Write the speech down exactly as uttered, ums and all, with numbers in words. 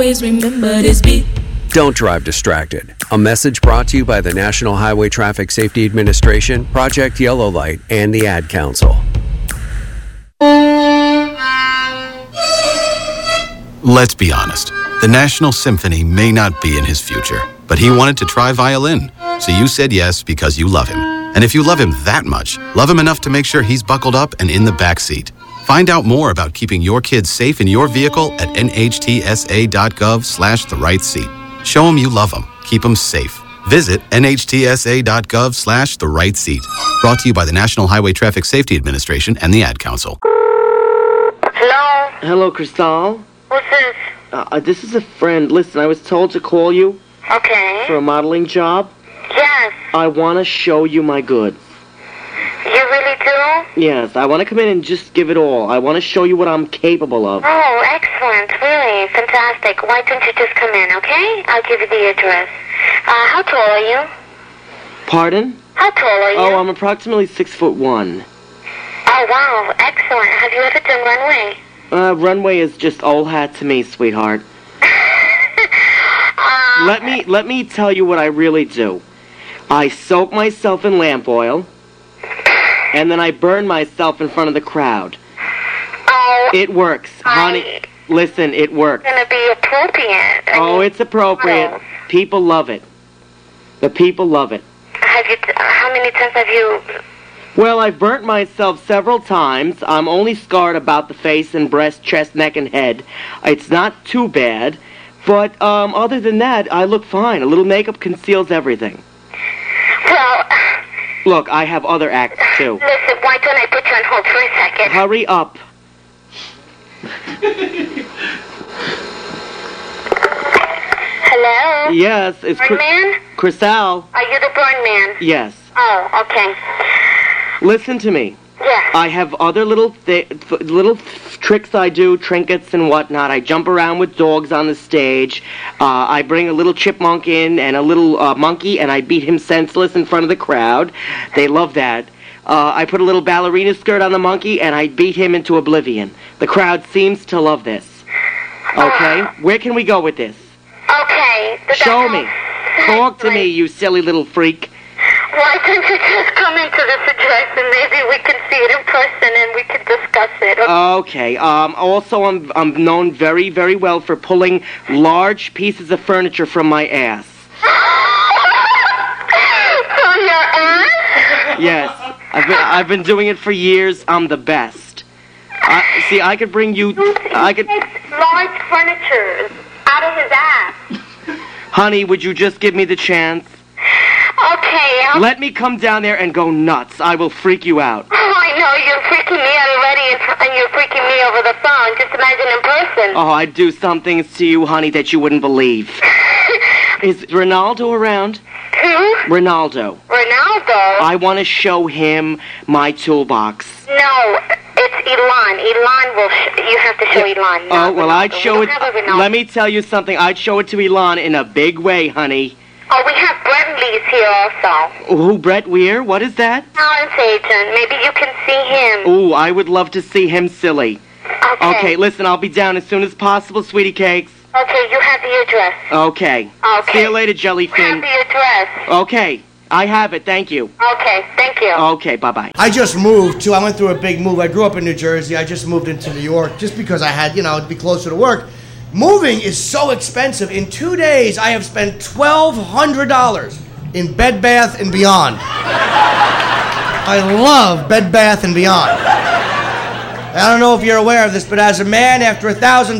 Always remember this beat. Don't drive distracted. A message brought to you by the National Highway Traffic Safety Administration, Project Yellow Light, and the Ad Council. Let's be honest. The National Symphony may not be in his future, but he wanted to try violin. So you said yes because you love him. And if you love him that much, love him enough to make sure he's buckled up and in the back seat. Find out more about keeping your kids safe in your vehicle at nhtsa.gov slash the right seat. Show them you love them. Keep them safe. Visit nhtsa.gov slash the right seat. Brought to you by the National Highway Traffic Safety Administration and the Ad Council. Hello? Hello, Cristal. Who's this? Uh, this is a friend. Listen, I was told to call you Okay. for a modeling job. Yes. I want to show you my goods. You really do? Yes, I want to come in and just give it all. I want to show you what I'm capable of. Oh, excellent. Really. Fantastic. Why don't you just come in, okay? I'll give you the address. Uh, how tall are you? Pardon? How tall are you? Oh, I'm approximately six foot one. Oh, wow. Excellent. Have you ever done runway? Uh, runway is just old hat to me, sweetheart. uh, Let me, let me tell you what I really do. I soak myself in lamp oil, and then I burn myself in front of the crowd. Oh, It works, honey. I- Listen, it works. It's going to be appropriate. I Oh, mean, it's appropriate. models. People love it. The people love it. Have you, t- how many times have you... Well, I've burnt myself several times. I'm only scarred about the face and breast, chest, neck, and head. It's not too bad. But um, other than that, I look fine. A little makeup conceals everything. Well, Look, I have other acts, too. listen, why don't I put you on hold for a second? Hurry up. Hello? Yes, it's Burn Cri- man? Cristal. Are you the burn man? Yes. Oh, okay. Listen to me. Yes. I have other little th- th- little tricks I do, trinkets and whatnot. I jump around with dogs on the stage. Uh, I bring a little chipmunk in and a little uh, monkey, and I beat him senseless in front of the crowd. They love that. Uh, I put a little ballerina skirt on the monkey, and I beat him into oblivion. The crowd seems to love this. Okay? Where can we go with this? Okay. Does that Show me. help? Talk to me, Excellent. you silly little freak. Why don't you just come into this address and maybe we can see it in person and we can discuss it? Okay. Um, also, I'm I'm known very, very well for pulling large pieces of furniture from my ass. From your ass? Yes, I've been I've been doing it for years. I'm the best. I, see, I could bring you. I could. Takes large furniture out of his ass. Honey, would you just give me the chance? Okay. I'll... Let me come down there and go nuts. I will freak you out. Oh, I know. You're freaking me out already and, and you're freaking me over the phone. Just imagine in person. Oh, I'd do some things to you, honey, that you wouldn't believe. Is Ronaldo around? Who? Ronaldo. Ronaldo? I want to show him my toolbox. No, it's Elon. Elon will... Sh- you have to show Elon. Oh, not well, Ronaldo. I'd We show don't it... have a Ronaldo. Let me tell you something. I'd show it to Elon in a big way, honey. Oh, we have Brett Lee's here also. Who, Brett Weir? What is that? Talent agent. Maybe you can see him. Ooh, I would love to see him silly. Okay. Okay, listen, I'll be down as soon as possible, sweetie cakes. Okay, you have the address. Okay. Okay. See you later, You have Jellyfin. the address. Okay, I have it. Thank you. Okay, thank you. Okay, bye-bye. I just moved too. I went through a big move. I grew up in New Jersey. I just moved into New York just because I had, you know, to be closer to work. Moving is so expensive. In two days, I have spent twelve hundred dollars in Bed Bath and Beyond. I love Bed Bath and Beyond. I don't know if you're aware of this, but as a man, after a thousand